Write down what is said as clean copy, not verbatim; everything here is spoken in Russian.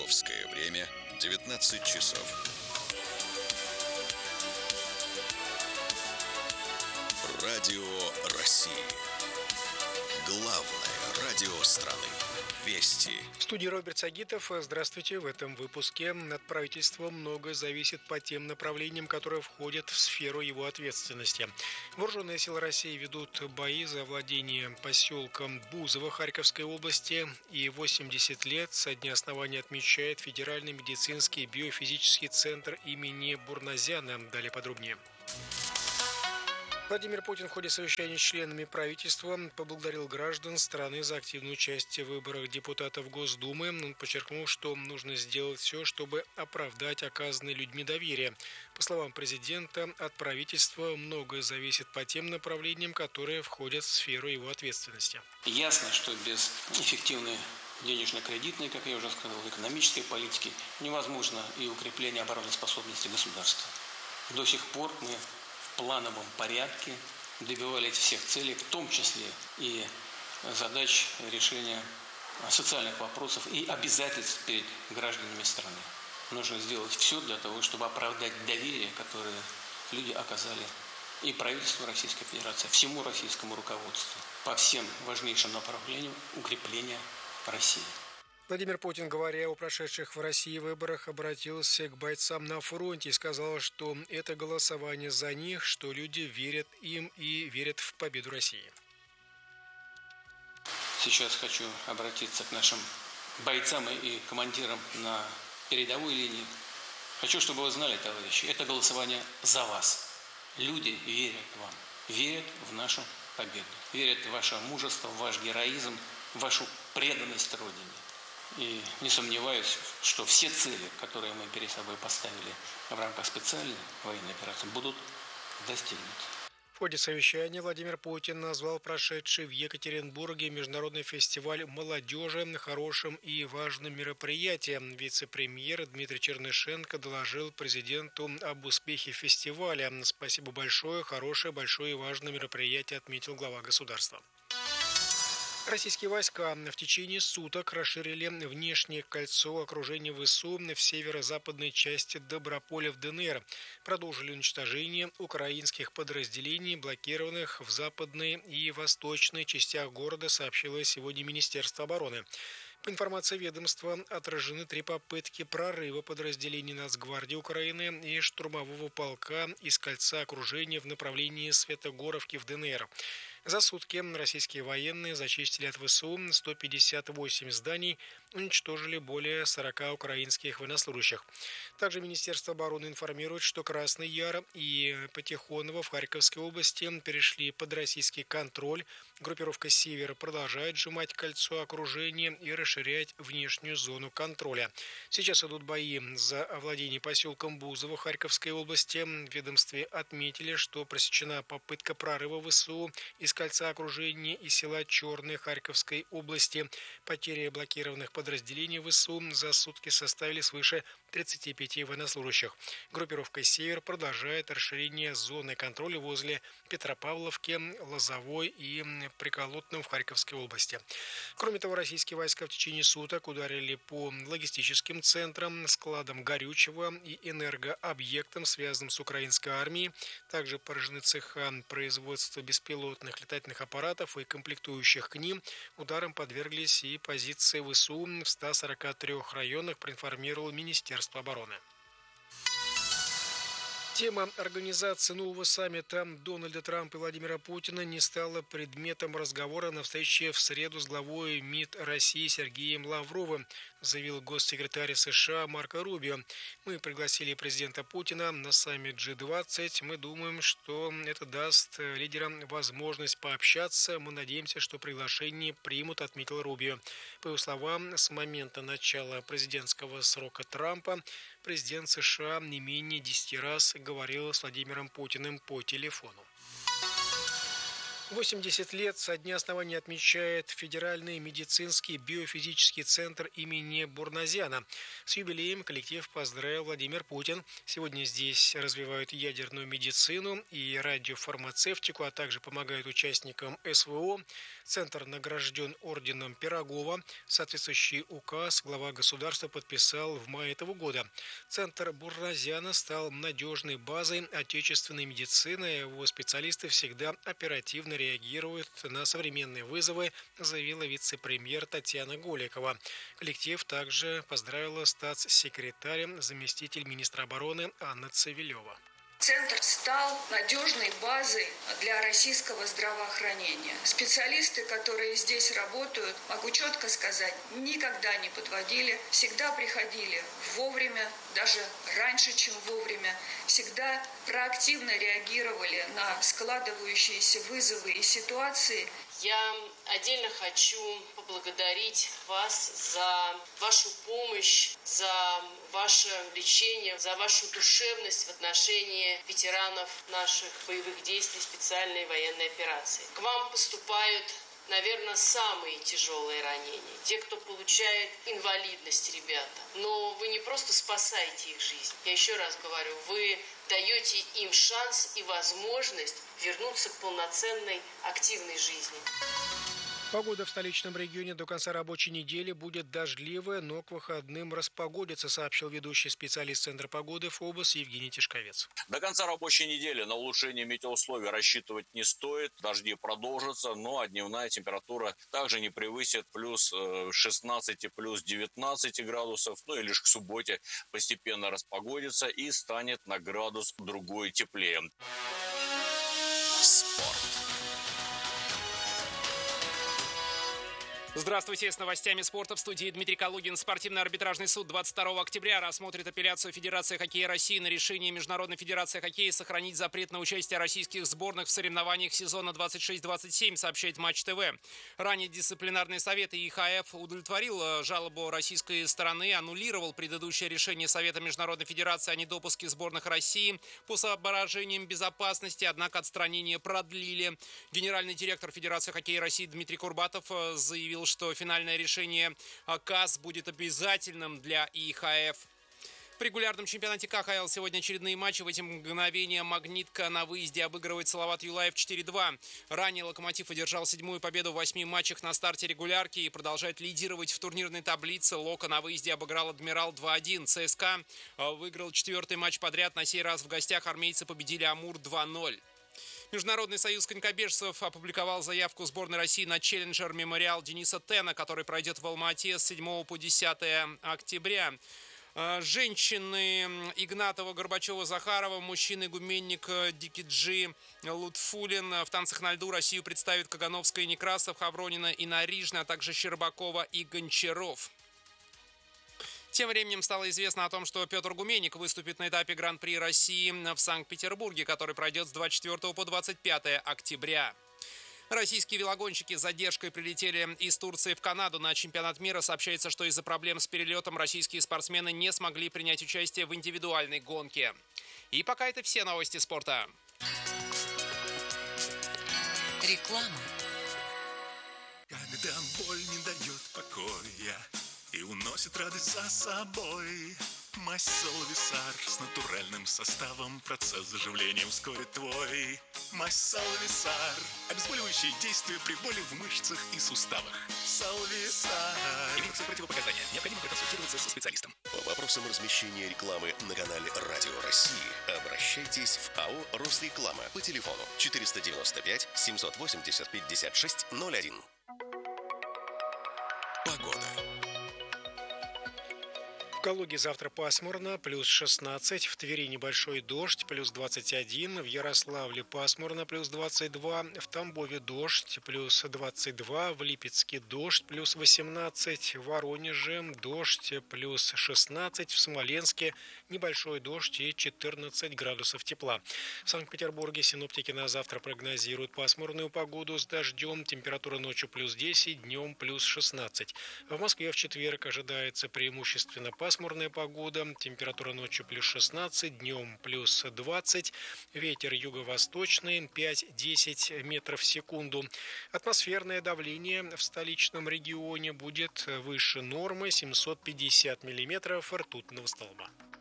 Московское время 19 часов. Радио России. Главное радио страны. Вести. В студии Роберт Сагитов. Здравствуйте. В этом выпуске от правительства многое зависит по тем направлениям, которые входят в сферу его ответственности. Вооруженные силы России ведут бои за владение поселком Бузово Харьковской области, и 80 лет со дня основания отмечает Федеральный медицинский биофизический центр имени Бурназяна. Далее подробнее. Владимир Путин в ходе совещания с членами правительства поблагодарил граждан страны за активное участие в выборах депутатов Госдумы. Он подчеркнул, что нужно сделать все, чтобы оправдать оказанное людьми доверие. По словам президента, от правительства многое зависит по тем направлениям, которые входят в сферу его ответственности. Ясно, что без эффективной денежно-кредитной, как я уже сказал, экономической политики невозможно и укрепление обороноспособности государства. До сих пор мы в плановом порядке добивались всех целей, в том числе и задач решения социальных вопросов и обязательств перед гражданами страны. Нужно сделать все для того, чтобы оправдать доверие, которое люди оказали и правительству Российской Федерации, всему российскому руководству по всем важнейшим направлениям укрепления России. Владимир Путин, говоря о прошедших в России выборах, обратился к бойцам на фронте и сказал, что это голосование за них, что люди верят им и верят в победу России. Сейчас хочу обратиться к нашим бойцам и командирам на передовой линии. Хочу, чтобы вы знали, товарищи, это голосование за вас. Люди верят вам, верят в нашу победу, верят в ваше мужество, в ваш героизм, в вашу преданность Родине. И не сомневаюсь, что все цели, которые мы перед собой поставили в рамках специальной военной операции, будут достигнуты. В ходе совещания Владимир Путин назвал прошедший в Екатеринбурге международный фестиваль молодежи хорошим и важным мероприятием. Вице-премьер Дмитрий Чернышенко доложил президенту об успехе фестиваля. Спасибо большое, хорошее, большое и важное мероприятие, отметил глава государства. Российские войска в течение суток расширили внешнее кольцо окружения ВСУ в северо-западной части Доброполя в ДНР. Продолжили уничтожение украинских подразделений, блокированных в западной и восточной частях города, сообщило сегодня Министерство обороны. По информации ведомства, отражены 3 попытки прорыва подразделений Нацгвардии Украины и штурмового полка из кольца окружения в направлении Светогоровки в ДНР. За сутки российские военные зачистили от ВСУ 158 зданий, уничтожили более 40 украинских военнослужащих. Также Министерство обороны информирует, что Красный Яр и Потихоново в Харьковской области перешли под российский контроль. Группировка «Север» продолжает сжимать кольцо окружения и расширять внешнюю зону контроля. Сейчас идут бои за овладение поселком Бузово Харьковской области. В ведомстве отметили, что пресечена попытка прорыва ВСУ из кольца окружения и села Черное Харьковской области. Потери блокированных подразделений ВСУ за сутки составили свыше 35 военнослужащих. Группировка «Север» продолжает расширение зоны контроля возле Петропавловки, Лозовой и Приколотном в Харьковской области. Кроме того, российские войска в течение суток ударили по логистическим центрам, складам горючего и энергообъектам, связанным с украинской армией. Также поражены цеха производства беспилотных летательных аппаратов и комплектующих к ним. Ударам подверглись и позиции ВСУ в 143 районах, проинформировало Министерство обороны. Тема организации нового саммита Дональда Трампа и Владимира Путина не стала предметом разговора на встрече в среду с главой МИД России Сергеем Лавровым, заявил госсекретарь США Марко Рубио. Мы пригласили президента Путина на саммит G20. Мы думаем, что это даст лидерам возможность пообщаться. Мы надеемся, что приглашение примут, отметил Рубио. По его словам, с момента начала президентского срока Трампа президент США не менее 10 раз говорил с Владимиром Путиным по телефону. 80 лет со дня основания отмечает Федеральный медицинский биофизический центр имени Бурназяна. С юбилеем коллектив поздравил Владимир Путин. Сегодня здесь развивают ядерную медицину и радиофармацевтику, а также помогают участникам СВО. Центр награжден орденом Пирогова. Соответствующий указ глава государства подписал в мае этого года. Центр Бурназяна стал надежной базой отечественной медицины. Его специалисты всегда оперативно реагируют на современные вызовы, заявила вице-премьер Татьяна Голикова. Коллектив также поздравила статс-секретарь, заместитель министра обороны Анна Цивилева. Центр стал надежной базой для российского здравоохранения. Специалисты, которые здесь работают, могу четко сказать, никогда не подводили, всегда приходили вовремя, даже раньше, чем вовремя, всегда проактивно реагировали на складывающиеся вызовы и ситуации. Я отдельно хочу поблагодарить вас за вашу помощь, за ваше лечение, за вашу душевность в отношении ветеранов наших боевых действий специальной военной операции. К вам поступают, наверное, самые тяжелые ранения, те, кто получает инвалидность, ребята. Но вы не просто спасаете их жизнь. Я еще раз говорю, вы даете им шанс и возможность вернуться к полноценной активной жизни. Погода в столичном регионе до конца рабочей недели будет дождливая, но к выходным распогодится, сообщил ведущий специалист Центра погоды ФОБОС Евгений Тишковец. До конца рабочей недели на улучшение метеоусловий рассчитывать не стоит. Дожди продолжатся, но дневная температура также не превысит плюс 16, плюс 19 градусов. Ну и лишь к субботе постепенно распогодится и станет на градус другой теплее. Спорт. Здравствуйте, с новостями спорта в студии Дмитрий Калугин. Спортивный арбитражный суд 22 октября рассмотрит апелляцию Федерации хоккея России на решение Международной федерации хоккея сохранить запрет на участие российских сборных в соревнованиях сезона 26-27, сообщает Матч ТВ. Ранее дисциплинарный совет ИХФ удовлетворил жалобу российской стороны, аннулировал предыдущее решение Совета Международной федерации о недопуске сборных России по соображениям безопасности, однако отстранение продлили. Генеральный директор Федерации хоккея России Дмитрий Курбатов заявил, что финальное решение КАС будет обязательным для ИХФ. В регулярном чемпионате КХЛ сегодня очередные матчи. В эти мгновения «Магнитка» на выезде обыгрывает Салават Юлаев 4-2. Ранее «Локомотив» одержал 7-ю победу в 8 матчах на старте регулярки и продолжает лидировать в турнирной таблице. «Локо» на выезде обыграл «Адмирал» 2-1. ЦСКА выиграл 4-й матч подряд. На сей раз в гостях армейцы победили «Амур» 2-0. Международный союз конькобежцев опубликовал заявку сборной России на челленджер «Мемориал» Дениса Тена, который пройдет в Алма-Ате с 7 по 10 октября. Женщины Игнатова, Горбачева, Захарова, мужчины Гуменник, Дикиджи, Лутфулин. В танцах на льду Россию представят Кагановская, Некрасов, Хавронина и Нарижна, а также Щербакова и Гончаров. Тем временем стало известно о том, что Петр Гуменник выступит на этапе Гран-при России в Санкт-Петербурге, который пройдет с 24 по 25 октября. Российские велогонщики с задержкой прилетели из Турции в Канаду на чемпионат мира. Сообщается, что из-за проблем с перелетом российские спортсмены не смогли принять участие в индивидуальной гонке. И пока это все новости спорта. Реклама. Когда боль не дает покоя и уносит радость за собой, мазь Салвисар с натуральным составом процесс заживления ускорит твой. Мазь Салвисар. Обезболивающее действие при боли в мышцах и суставах. Салвисар. Имеются противопоказания. Необходимо проконсультироваться со специалистом. По вопросам размещения рекламы на канале Радио России обращайтесь в АО «Росреклама» по телефону 495 780 5601. Погода. В Калуге завтра пасмурно, плюс 16, в Твери небольшой дождь, плюс 21, в Ярославле пасмурно, плюс 22, в Тамбове дождь, плюс 22, в Липецке дождь, плюс 18, в Воронеже дождь, плюс 16, в Смоленске небольшой дождь и 14 градусов тепла. В Санкт-Петербурге синоптики на завтра прогнозируют пасмурную погоду с дождем, температура ночью плюс 10, днем плюс 16. В Москве в четверг ожидается преимущественно пасмурно, пасмурная погода, температура ночью плюс 16, днем плюс 20, ветер юго-восточный 5-10 метров в секунду. Атмосферное давление в столичном регионе будет выше нормы 750 миллиметров ртутного столба.